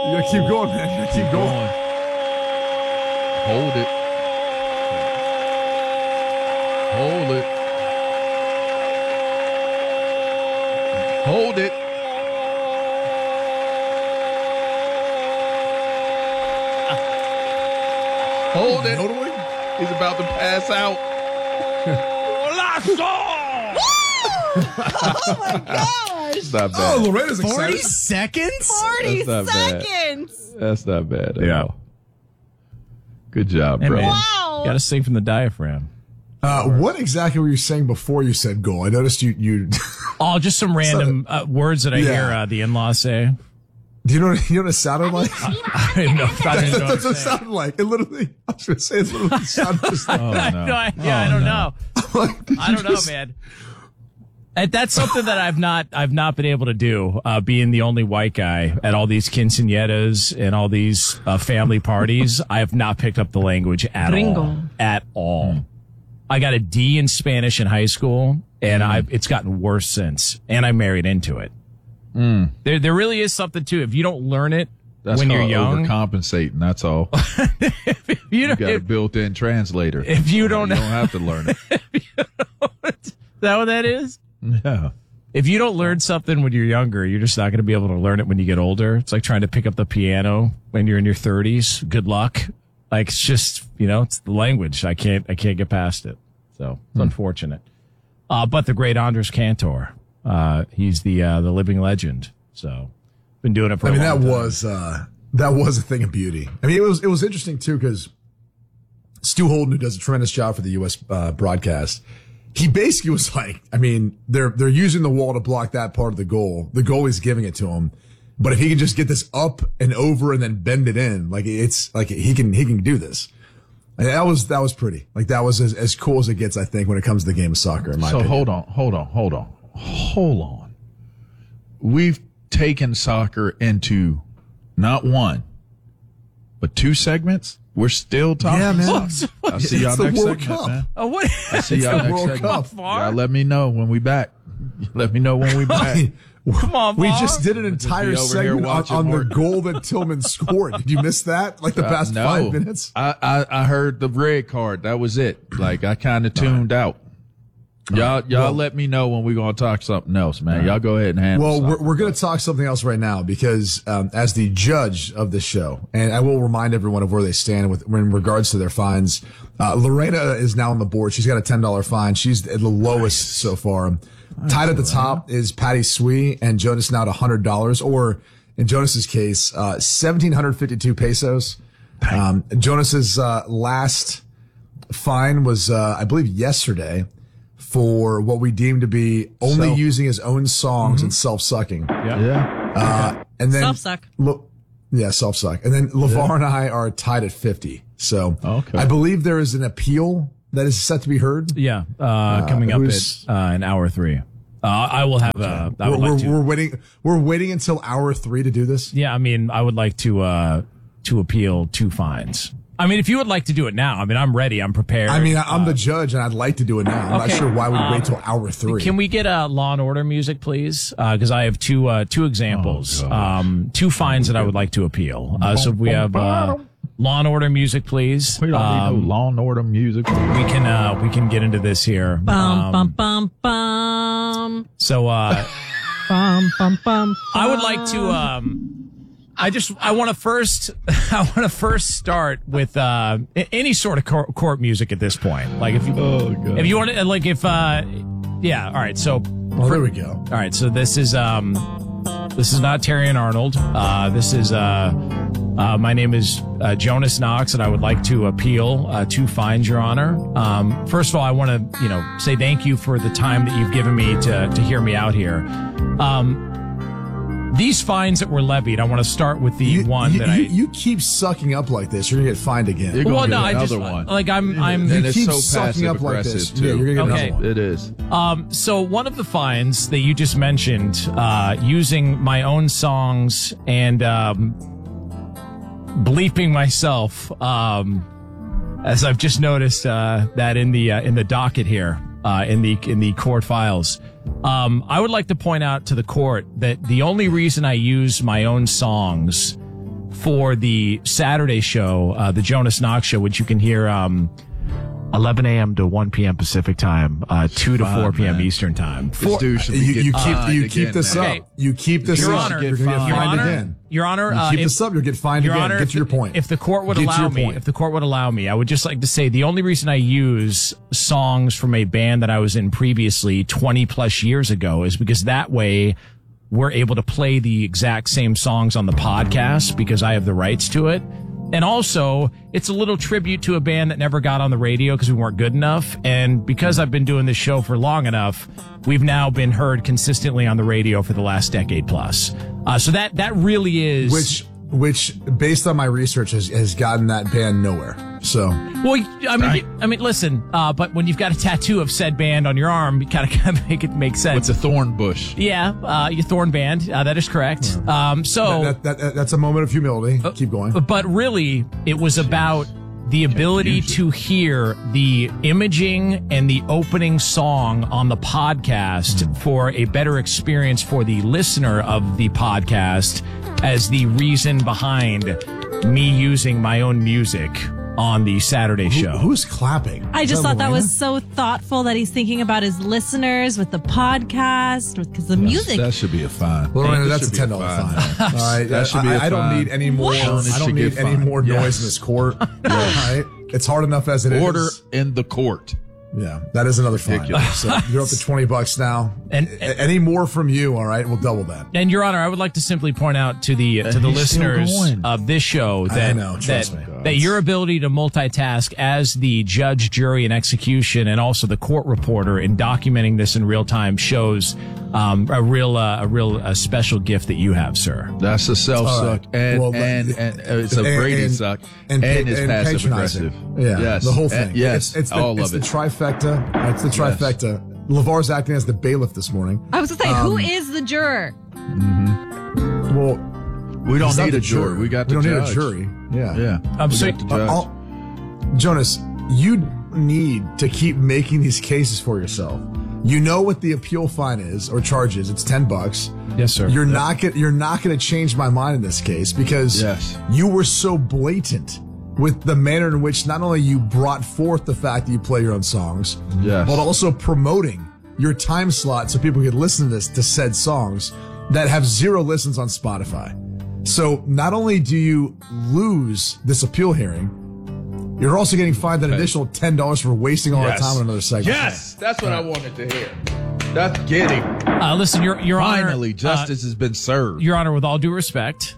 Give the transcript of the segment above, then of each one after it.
You gotta keep going, man. You gotta keep going. Hold it. Hold it. Hold it. Hold it. He's about to pass out. Oh my gosh! That's not bad. Oh, Loretta's excited. 40 seconds? 40 That's not bad. seconds. That's not bad at Yeah. all. Good job, Hey, bro. man. Wow. Got to sing from the diagram. What exactly were you saying before you said goal? I noticed you. Oh, just some random words that I hear the in-laws say. Do you know what it sounded like? I didn't know. I didn't know That's what it what to say. sounded like. It literally, I was going to say, it literally sounded just like Oh, no. I don't know. like, I don't know, man. And that's something that I've not been able to do, being the only white guy at all these quinceañeras and all these family parties. I have not picked up the language at all. At all. I got a D in Spanish in high school, and it's gotten worse since. And I married into it. There really is something to it. If you don't learn it That's when you're called young, overcompensating. That's all. You got a built-in translator. if you don't You don't have to learn it. is that what that is? Yeah. If you don't learn something when you're younger, you're just not going to be able to learn it when you get older. It's like trying to pick up the piano when you're in your 30s. Good luck. Like, it's just, it's the language. I can't get past it. So it's unfortunate. But the great Andres Cantor, he's the living legend. So been doing it for a long time. that was a thing of beauty. I mean, it was interesting too, because Stu Holden, who does a tremendous job for the U.S. Broadcast, he basically was like, I mean, they're using the wall to block that part of the goal. The goalie's giving it to him. But if he can just get this up and over and then bend it in, like it's like he can do this. And that was pretty. Like that was as cool as it gets, I think, when it comes to the game of soccer, in my opinion. Hold on. We've taken soccer into not one, but two segments. We're still talking. Yeah, man. I'll see y'all It's the next World segment, Cup. man. Oh, what? I'll see y'all next World segment. Cup. Y'all let me know when we back. Let me know when we back. Come on, We Bob. just did an entire be over here segment watching on the more. goal that Tillman scored. Did you miss that? Like the past No. 5 minutes? I heard the red card. That was it. Like I kind of tuned out. Y'all let me know when we're going to talk something else, man. Y'all go ahead and handle Well, we're going to talk something else right now because as the judge of the show, and I will remind everyone of where they stand in regards to their fines. Lorena is now on the board. She's got a $10 fine. She's at the lowest so far. Tied at the top is Patty Swee and Jonas now at $100, or in Jonas's case, 1,752 pesos. Jonas's last fine was, I believe, yesterday, for what we deem to be only using his own songs and self-sucking. Yeah. And then Self-suck. Self-suck. And then LeVar and I are tied at 50. So Okay. I believe there is an appeal that is set to be heard. Yeah, coming up who's- at in hour 3. I will have. I would like to. We're waiting. We're waiting until hour 3 to do this. Yeah, I mean, I would like to appeal 2 fines. I mean, if you would like to do it now, I mean, I'm ready. I'm prepared. I mean, I'm the judge, and I'd like to do it now. I'm not Okay. sure why we'd wait till hour 3. Can we get Law and Order music, please? Because I have two examples, 2 fines that I would like to appeal. So we have Law and Order music, please. We don't need no Law and Order music. We can get into this here. Bum, bum, bum, bum. So Bum, bum, bum. I would like to. I want to first start with any sort of court music at this point. Like if you want to, like if yeah. All right. So there we go. all right. So this is not Terry and Arnold. This is my name is Jonas Knox, and I would like to appeal 2 fines, Your Honor. First of all, I want to say thank you for the time that you've given me to hear me out here. These fines that were levied, I want to start with the one that you keep sucking up like this, you're gonna get fined again. You're gonna well, get no, I another just one. like I'm. And it's keep so sucking up like this. passive-aggressive, too. Yeah, you're gonna get Okay. another one. It is. So one of the fines that you just mentioned, using my own songs and bleeping myself, as I've just noticed that in the docket here, in the court files. I would like to point out to the court that the only reason I use my own songs for the Saturday show, the Jonas Knox Show, which you can hear 11 a.m. to 1 p.m. Pacific time, 2 to 4 p.m. man. Eastern time. This dude should be You getting keep this man. up. Okay. You keep this Your up. Honor, You're going to get Your fined Honor, again. Your Honor, You keep this up, you'll get fined Your again. Honor, Get to your point. If the court would Get to allow your me, point. if the court would allow me, I would just like to say the only reason I use songs from a band that I was in previously 20 plus years ago is because that way we're able to play the exact same songs on the podcast because I have the rights to it. And also, it's a little tribute to a band that never got on the radio because we weren't good enough. And because I've been doing this show for long enough, we've now been heard consistently on the radio for the last decade plus. So that really is... Which, based on my research, has gotten that band nowhere. So, Well, I mean, listen, but when you've got a tattoo of said band on your arm, you kind of make it make sense. With the thorn bush. Yeah, your Thorn band. That is correct. So that's a moment of humility. Keep going. But really, it was about the ability to hear the imaging and the opening song on the podcast for a better experience for the listener of the podcast as the reason behind me using my own music on the Saturday show. Who's clapping? I Is just thought that Lorena? was so thoughtful that he's thinking about his listeners with the podcast, because the music. That should be a fine. Lorena, That that's a should be $10 fine. All right, That should be a I don't fine. need any more. Jonas I don't should need get any fined. more noise Yes. in this court. All right, it's hard enough as it is. Order in the court. Yeah, that is another fine. Ridiculous. So you're up to $20 now. And- Any more from you? All right, we'll double that. And Your Honor, I would like to simply point out to the he's still listeners going. of this show that know, trust me. that your ability to multitask as the judge, jury, and execution, and also the court reporter in documenting this in real time shows a real special gift that you have, sir. That's a self All suck, right. and Well, it's a Brady suck, and it's passive patronizing. aggressive. Yeah, yes, the whole thing. yes, it's all it's of it. the trifecta. It's the trifecta. LeVar's acting as the bailiff this morning. I was going to say, who is the juror? Well, We don't he's not need the a jury. We got the don't judge. need a jury. Yeah. Yeah, I'm we sorry. got the judge. Jonas, you need to keep making these cases for yourself. You know what the appeal fine is or charge is. It's $10. Yes, sir. You're not going to change my mind in this case because Yes. you were so blatant with the manner in which not only you brought forth the fact that you play your own songs, Yes. but also promoting your time slot so people could listen to said songs that have 0 listens on Spotify. So not only do you lose this appeal hearing, you're also getting fined an additional $10 for wasting all our time on another segment. Yes, that's what I wanted to hear. That's getting. Listen, Your Honor. Finally, justice has been served. Your Honor, with all due respect,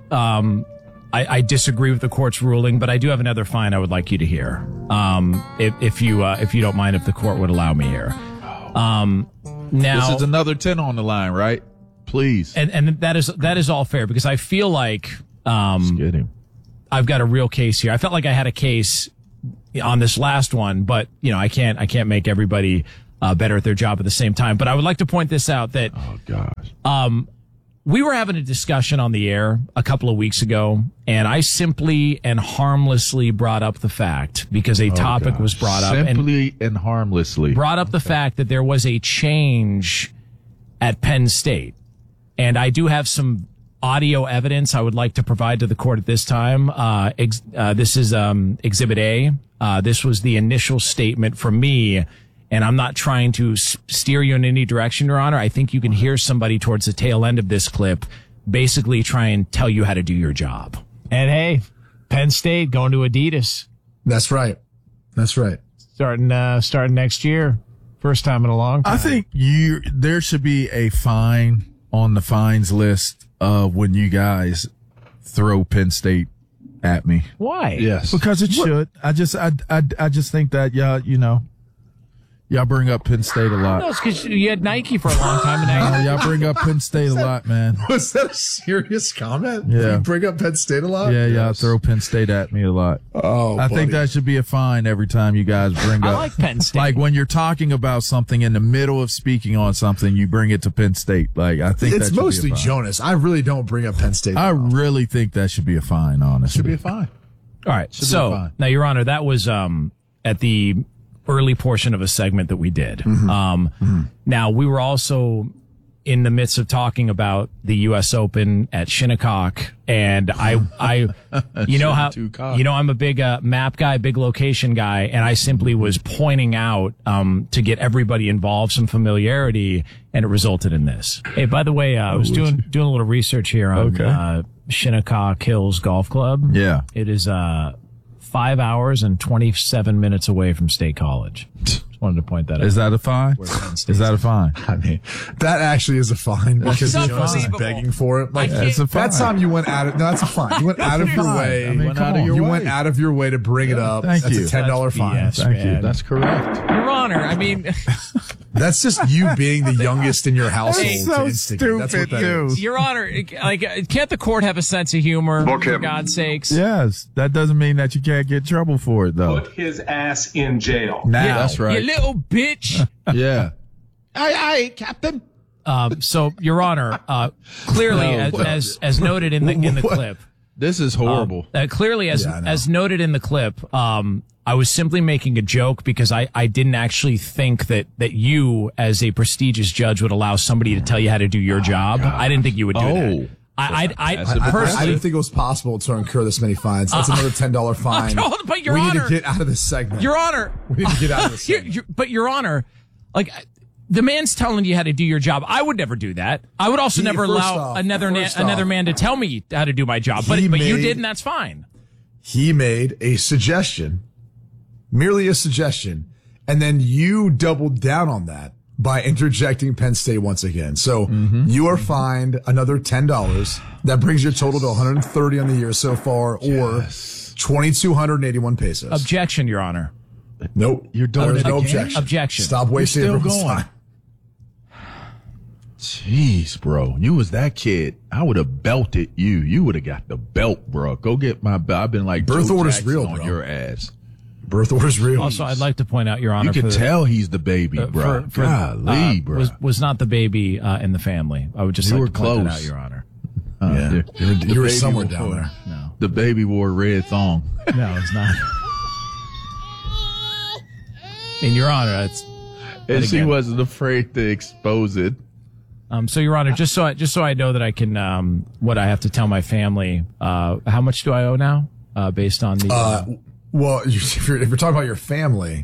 I disagree with the court's ruling, but I do have another fine I would like you to hear. If you don't mind, if the court would allow me here. Now, This is another 10 on the line, right? Please. and that is all fair because I feel like Get him. I've got a real case here. I felt like I had a case on this last one, but I can't make everybody better at their job at the same time. But I would like to point this out that Oh gosh. we were having a discussion on the air a couple of weeks ago, and I simply and harmlessly brought up the fact because a topic was brought up and Simply and harmlessly. brought up the fact that there was a change at Penn State. And I do have some audio evidence I would like to provide to the court at this time. This is Exhibit A. This was the initial statement from me, and I'm not trying to steer you in any direction, Your Honor. I think you can hear somebody towards the tail end of this clip basically try and tell you how to do your job. And hey, Penn State going to Adidas. That's right. That's right. Starting next year. First time in a long time. I think there should be a fine on the fines list of when you guys throw Penn State at me. Why? Yes. Because it should. I just think that y'all bring up Penn State a lot. No, it's because you had Nike for a long time, and now Y'all bring up Penn State a lot, man. Was that a serious comment? Yeah. You bring up Penn State a lot? Yeah, y'all throw Penn State at me a lot. Oh, I think that should be a fine every time you guys bring I up. like Penn State. Like when you're talking about something in the middle of speaking on something, you bring it to Penn State. Like I think it's that should mostly be a fine. Jonas. I really don't bring up Penn State. I really think that should be a fine, honestly. Should be a fine. All right. be So fine. now, Your Honor, that was at the early portion of a segment that we did. Now we were also in the midst of talking about the U.S. Open at Shinnecock, and I'm a big map guy, big location guy, and I simply was pointing out to get everybody involved some familiarity, and it resulted in this. Hey, by the way, I was doing a little research here on Shinnecock Hills Golf Club. Yeah. It is 5 hours and 27 minutes away from State College. Wanted to point that out. Is that a fine? Is that a fine? I mean, that actually is a fine because It's Jonas is unbelievable. begging for it. Like It's a fine. that time you went out of that's a fine. You went out of your way. I mean, come on. You went out of your way to bring it up. Thank That's you. a $10 fine. That's BS, Thank you. man. That's correct. Your Honor, I mean, That's just you being the youngest in your household. It's to so instigate. That's what stupid, that is. dude. Your Honor, like, can't the court have a sense of humor, for God's sakes? Yes. That doesn't mean that you can't get in trouble for it, though. Put his ass in jail. Now. That's right. You little bitch. Yeah. Aye, Captain. So, Your Honor, clearly, No, as noted in the clip, This is horrible. clearly Yeah, I know. as noted in the clip, I was simply making a joke because I didn't actually think that you, as a prestigious judge, would allow somebody to tell you how to do your job. I didn't think you would do that. I I personally, didn't think it was possible to incur this many fines. That's another $10 fine. but Your we need Honor, to get out of this segment. Your Honor, We need to get out of this segment. but Your Honor, like, the man's telling you how to do your job. I would never do that. I would also never First allow off- another first off, man to tell me how to do my job. But He you made- did, and that's fine. He made a suggestion, merely a suggestion, and then you doubled down on that by interjecting Penn State once again. So you are fined another $10. That brings your total to $130 on the year so far, or 2,281 pesos. Objection, Your Honor. Nope. You're doing There's it no again? objection. Objection. Stop wasting still everyone's going. time. Jeez, bro. You was that kid. I would have belted you. You would have got the belt, bro. Go get my belt. I've been like Birth Joe order's Jackson real, on bro. your ass. Birth order's real. Also, I'd like to point out, Your Honor, You can for the- tell he's the baby, bro. Golly, bro. was not the baby in the family. I would just You like were to point that close. out, Your Honor. Yeah. The You were baby somewhere wore- down there. No, The baby wore a red thong. no, it's not. And Your Honor, it's And she again- wasn't afraid to expose it. so Your Honor, just so I know that I can what I have to tell my family. How much do I owe now? Based on the Well, if you're talking about your family,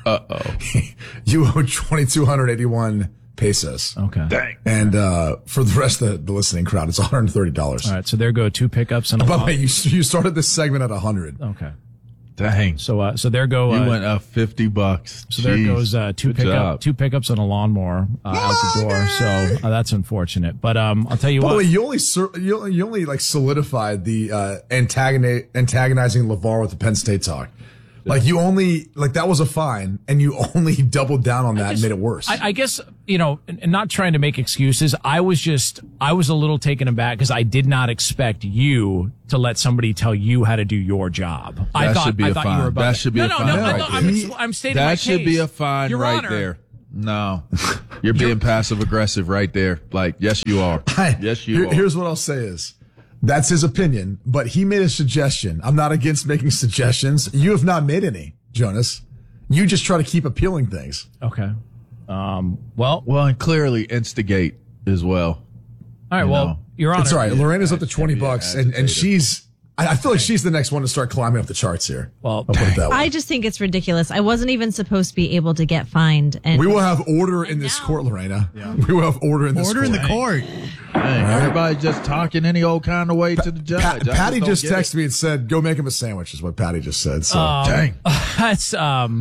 you owe 2,281 pesos. okay. Dang. And for the rest of the listening crowd, it's $130. All right, so there go 2 pickups and a By the lawn. way, you started this segment at 100. Okay. Dang. So there go You went up $50. so there goes two job. pickups and a lawnmower out the door. So that's unfortunate. But I'll tell you By the way, what. you only like solidified the antagonizing LeVar with the Penn State talk. Like you only like that was a fine, and you only doubled down on that and made it worse. I guess, and not trying to make excuses. I was a little taken aback because I did not expect you to let somebody tell you how to do your job. I That thought should be I a thought fine. you were above That it. should be a fine right I'm stating my That case. should be a fine Your right Honor, there. No. You're being passive aggressive right there. Like, yes, you are. Yes, you are. Here's what I'll say is, that's his opinion, but he made a suggestion. I'm not against making suggestions. You have not made any, Jonas. You just try to keep appealing things. Okay. Well, Well, and clearly instigate as well. all right. You Well, know. Your Honor. It's all right. Lorena's up to $20, and agitated. she's. I feel like she's the next one to start climbing up the charts here. Well, I'll put it that way. I just think it's ridiculous. I wasn't even supposed to be able to get fined. And We will have order in this court, Lorena. We will have order in this Order court. in the court. Hey, everybody just talking any old kind of way to the judge. I Patty don't just get it. texted me and said, "Go make him a sandwich." Is what Patty just said. So Dang. that's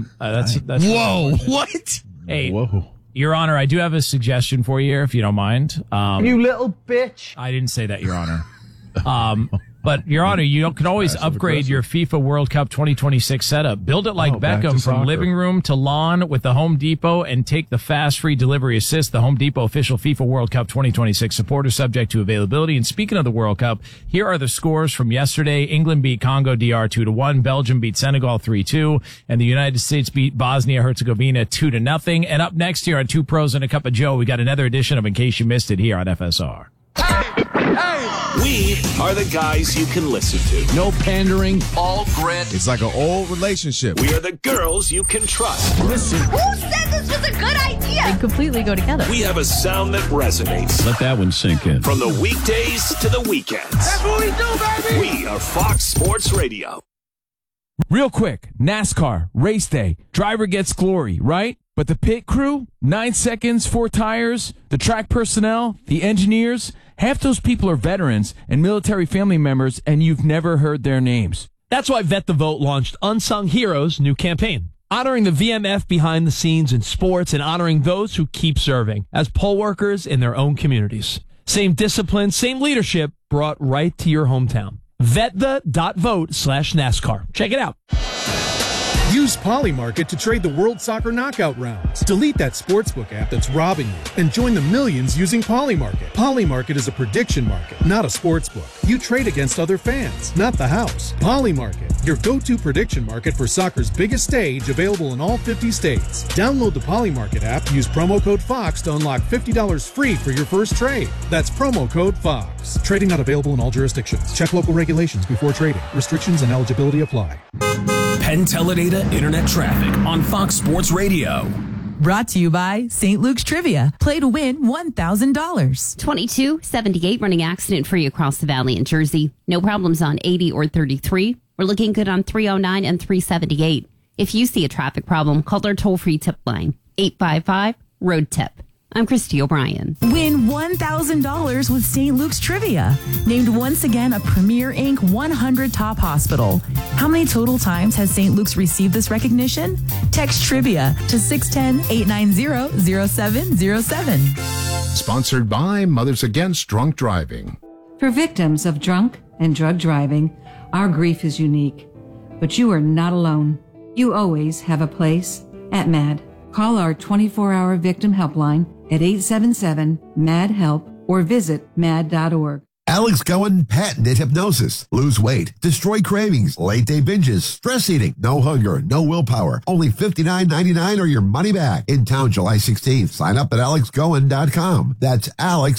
Whoa, what? Hey, Whoa. Your Honor, I do have a suggestion for you here, if you don't mind. You little bitch. I didn't say that, Your Honor. But, Your Honor, you can always upgrade your FIFA World Cup 2026 setup. Build it like back to Beckham from soccer. living room to lawn with the Home Depot and take the fast free delivery assist. The Home Depot official FIFA World Cup 2026 supporter subject to availability. And speaking of the World Cup, here are the scores from yesterday. England beat Congo DR 2-1. Belgium beat Senegal 3-2. And the United States beat Bosnia-Herzegovina 2-0. And up next here on Two Pros and a Cup of Joe, we got another edition of In Case You Missed It here on FSR. We are the guys you can listen to. No pandering, all grit. It's like an old relationship. We are the girls you can trust. Who said this is a good idea. They completely go together. We have a sound that resonates. Let that one sink in. From the weekdays to the weekends. That's what we do, baby. We are Fox Sports Radio. Real quick, NASCAR, race day. Driver gets glory, right? But the pit crew, 9 seconds, 4 tires, the track personnel, the engineers, half those people are veterans and military family members, and you've never heard their names. That's why Vet the Vote launched Unsung Heroes' new campaign, honoring the VMF behind the scenes in sports and honoring those who keep serving as poll workers in their own communities. Same discipline, same leadership brought right to your hometown. VetThe.vote/NASCAR. Check it out. Use Polymarket to trade the World Soccer Knockout rounds. Delete that sportsbook app that's robbing you and join the millions using Polymarket. Polymarket is a prediction market, not a sportsbook. You trade against other fans, not the house. Polymarket, your go-to prediction market for soccer's biggest stage, available in all 50 states. Download the Polymarket app, use promo code FOX to unlock $50 free for your first trade. That's promo code FOX. Trading not available in all jurisdictions. Check local regulations before trading. Restrictions and eligibility apply. Penn Teledata Internet Traffic on Fox Sports Radio. Brought to you by St. Luke's Trivia. Play to win $1,000. 2278 running accident free across the valley in Jersey. No problems on 80 or 33. We're looking good on 309 and 378. If you see a traffic problem, call our toll-free tip line, 855-ROAD-TIP. I'm Christy O'Brien. Win $1,000 with St. Luke's Trivia. Named once again a Premier Inc. 100 Top Hospital. How many total times has St. Luke's received this recognition? Text Trivia to 610-890-0707. Sponsored by Mothers Against Drunk Driving. For victims of drunk and drug driving, our grief is unique. But you are not alone. You always have a place at MAD. Call our 24-hour victim helpline at 877-MAD-HELP or visit mad.org. Alex Cohen patented hypnosis. Lose weight, destroy cravings, late day binges, stress eating, no hunger, no willpower. Only $59.99 or your money back. In town July 16th. Sign up at alexcohen.com. That's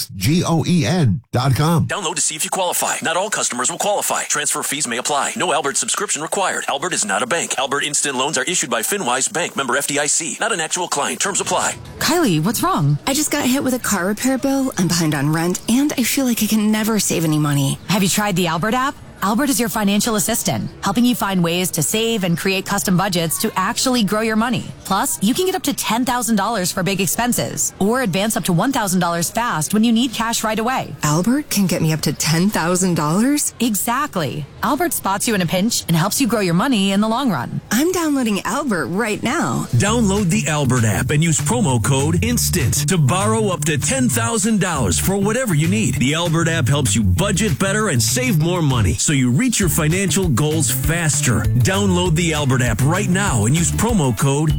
alexgoen.com. Download to see if you qualify. Not all customers will qualify. Transfer fees may apply. No Albert subscription required. Albert is not a bank. Albert Instant Loans are issued by FinWise Bank, member FDIC. Not an actual client. Terms apply. Kylie, what's wrong? I just got hit with a car repair bill. I'm behind on rent, and I feel like I can never save any money. Have you tried the Albert app? Albert is your financial assistant, helping you find ways to save and create custom budgets to actually grow your money. Plus, you can get up to $10,000 for big expenses or advance up to $1,000 fast when you need cash right away. Albert can get me up to $10,000? Exactly. Albert spots you in a pinch and helps you grow your money in the long run. I'm downloading Albert right now. Download the Albert app and use promo code INSTANT to borrow up to $10,000 for whatever you need. The Albert app helps you budget better and save more money, so you reach your financial goals faster. Download the Albert app right now and use promo code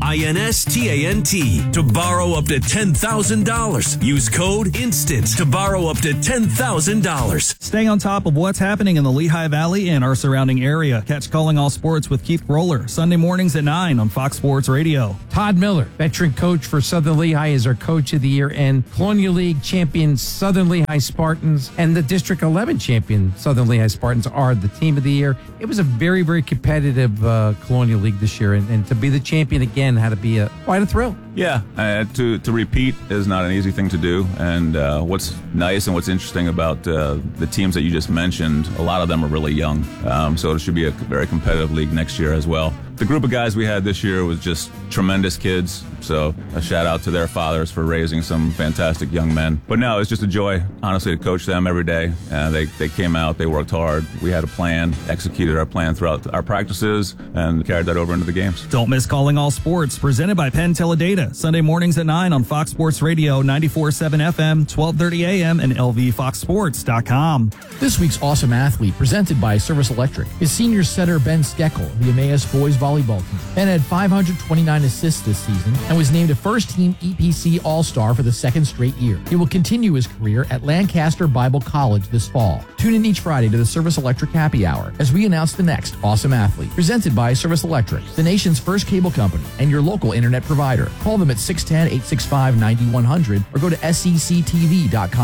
INSTANT to borrow up to $10,000. Use code INSTANT to borrow up to $10,000. Staying on top of what's happening in the Lehigh Valley and our surrounding area. Catch Calling All Sports with Keith Roller, Sunday mornings at 9 on Fox Sports Radio. Todd Miller, veteran coach for Southern Lehigh, is our coach of the year, and Colonial League champion Southern Lehigh Spartans and the District 11 champion Southern Lehigh Spartans are the team of the year. It was a very, very competitive Colonial League this year, and to be the champion again had to be quite a thrill. Yeah, to repeat is not an easy thing to do, and what's nice and what's interesting about the teams that you just mentioned, a lot of them are really young, so it should be a very competitive league next year as well. The group of guys we had this year was just tremendous kids, so a shout out to their fathers for raising some fantastic young men. But no, it's just a joy, honestly, to coach them every day. They came out, they worked hard, we had a plan, executed our plan throughout our practices, and carried that over into the games. Don't miss Calling All Sports, presented by Penn Teledata, Sunday mornings at 9 on Fox Sports Radio, 94.7 FM, 12:30 a.m., and lvfoxsports.com. This week's Awesome Athlete, presented by Service Electric, is senior setter Ben Skeckel of the Emmaus Boys Volleyball Team. Ben had 529 assists this season and was named a first-team EPC All-Star for the second straight year. He will continue his career at Lancaster Bible College this fall. Tune in each Friday to the Service Electric Happy Hour as we announce the next Awesome Athlete, presented by Service Electric, the nation's first cable company and your local internet provider. Call them at 610-865-9100 or go to sectv.com.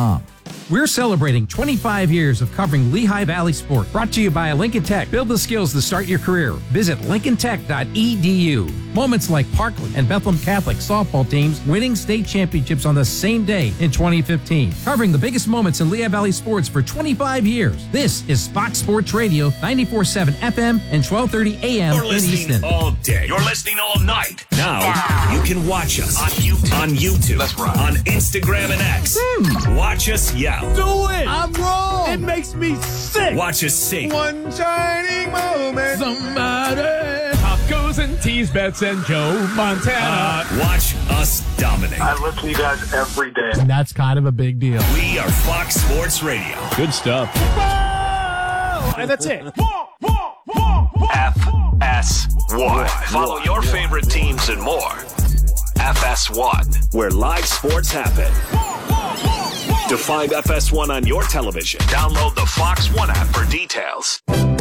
We're celebrating 25 years of covering Lehigh Valley sport. Brought to you by Lincoln Tech. Build the skills to start your career. Visit lincolntech.edu. Moments like Parkland and Bethlehem Catholic softball teams winning state championships on the same day in 2015. Covering the biggest moments in Lehigh Valley sports for 25 years. This is Fox Sports Radio, 94.7 FM and 12:30 a.m. You're in listening Easton. all day. You're listening all night. Now you can watch us on YouTube. That's right. On Instagram and X. Watch us yell. Do it! I'm wrong. It makes me sick. Watch us sing. One shining moment. Somebody. Tacos and teas, bets and Joe Montana. Watch us dominate. I listen to you guys every day. And that's kind of a big deal. We are Fox Sports Radio. Good stuff. And that's it. FS1. Follow your favorite teams and more. FS1, where live sports happen. To find FS1 on your television, download the Fox One app for details.